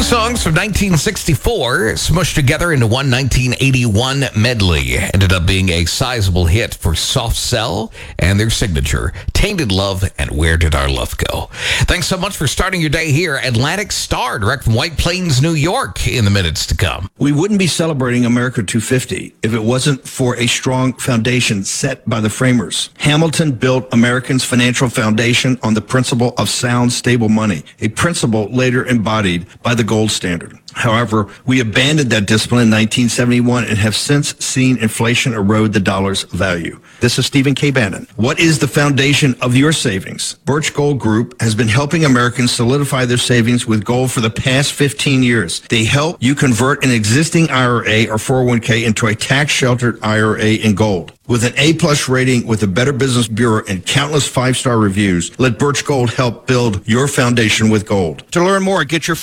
songs from 1964 smushed together into one 1981 medley. Ended up being a sizable hit for Soft Cell and their signature, Tainted Love and Where Did Our Love Go? Thanks so much for starting your day here. Atlantic Star, direct from White Plains, New York, in the minutes to come. We wouldn't be celebrating America 250 if it wasn't for a strong foundation set by the framers. Hamilton built Americans' financial foundation on the principle of sound, stable money, a principle later embodied by the gold standard. However, we abandoned that discipline in 1971 and have since seen inflation erode the dollar's value. This is Stephen K. Bannon. What is the foundation of your savings? Birch Gold Group has been helping Americans solidify their savings with gold for the past 15 years. They help you convert an existing IRA or 401k into a tax-sheltered IRA in gold. With an A-plus rating with the Better Business Bureau and countless 5-star reviews, let Birch Gold help build your foundation with gold. To learn more, get your